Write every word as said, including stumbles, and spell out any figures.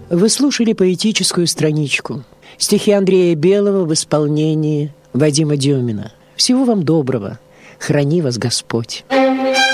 Вы слушали поэтическую страничку. Стихи Андрея Белого в исполнении Вадима Дюмина. Всего вам доброго. Храни вас Господь.